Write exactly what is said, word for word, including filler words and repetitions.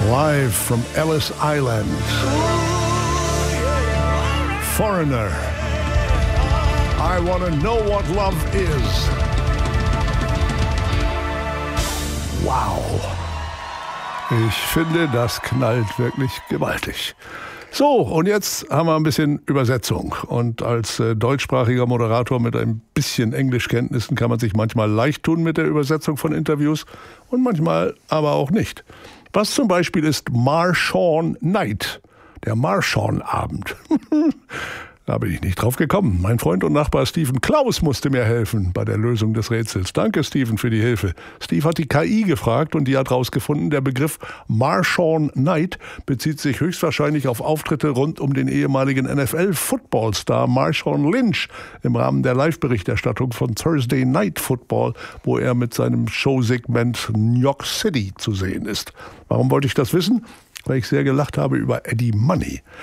Live from Ellis Island. Foreigner. I wanna know what love is. Wow. Ich finde, das knallt wirklich gewaltig. So, und jetzt haben wir ein bisschen Übersetzung. Und als äh, deutschsprachiger Moderator mit ein bisschen Englischkenntnissen kann man sich manchmal leicht tun mit der Übersetzung von Interviews und manchmal aber auch nicht. Was zum Beispiel ist Marshawn Night, der Marshawn-Abend. Da bin ich nicht drauf gekommen. Mein Freund und Nachbar Stephen Klaus musste mir helfen bei der Lösung des Rätsels. Danke, Stephen, für die Hilfe. Steve hat die K I gefragt und die hat rausgefunden, der Begriff Marshawn Night bezieht sich höchstwahrscheinlich auf Auftritte rund um den ehemaligen N F L-Football-Star Marshawn Lynch im Rahmen der Live-Berichterstattung von Thursday Night Football, wo er mit seinem Showsegment New York City zu sehen ist. Warum wollte ich das wissen? Weil ich sehr gelacht habe über Eddie Money.